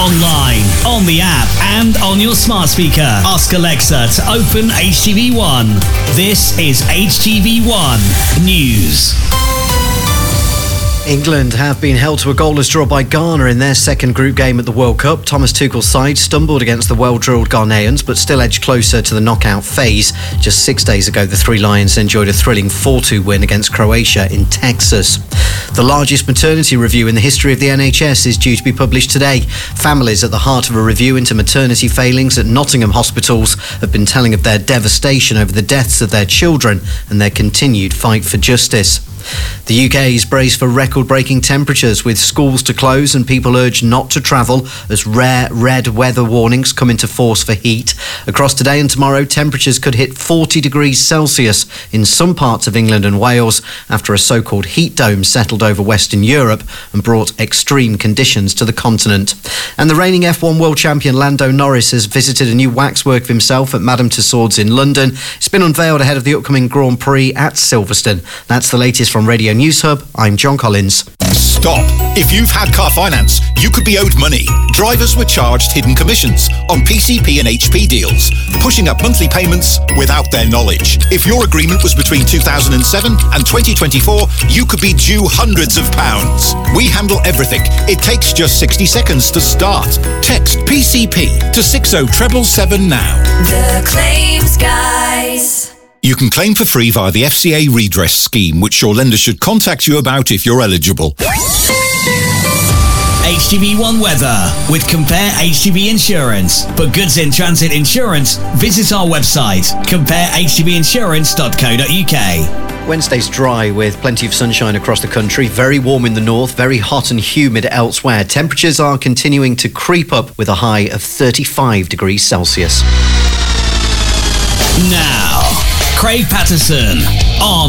online, on the app, and on your smart speaker. Ask Alexa to open HTV1. This is HTV1 News. England have been held to a goalless draw by Ghana in their second group game at the World Cup. Thomas Tuchel's side stumbled against the well-drilled Ghanaians, but still edged closer to the knockout phase. Just 6 days ago, the Three Lions enjoyed a thrilling 4-2 win against Croatia in Texas. The largest maternity review in the history of the NHS is due to be published today. Families at the heart of a review into maternity failings at Nottingham hospitals have been telling of their devastation over the deaths of their children and their continued fight for justice. The UK is braced for record-breaking temperatures, with schools to close and people urged not to travel as rare red weather warnings come into force for heat. Across today and tomorrow, temperatures could hit 40 degrees Celsius in some parts of England and Wales after a so-called heat dome settled over Western Europe and brought extreme conditions to the continent. And the reigning F1 world champion Lando Norris has visited a new waxwork of himself at Madame Tussauds in London. It's been unveiled ahead of the upcoming Grand Prix at Silverstone. That's the latest from Radio News Hub. I'm John Collins. Stop. If you've had car finance, you could be owed money. Drivers were charged hidden commissions on PCP and HP deals, pushing up monthly payments without their knowledge. If your agreement was between 2007 and 2024, you could be due hundreds of pounds. We handle everything. It takes just 60 seconds to start. Text PCP to 60777 now. The Claims Guys. You can claim for free via the FCA redress scheme, which your lender should contact you about if you're eligible. HTV1 weather with Compare HTV Insurance. For goods in transit insurance, visit our website, comparehtvinsurance.co.uk. Wednesday's dry with plenty of sunshine across the country. Very warm in the north, very hot and humid elsewhere. Temperatures are continuing to creep up with a high of 35 degrees Celsius. Now, Craig Patterson on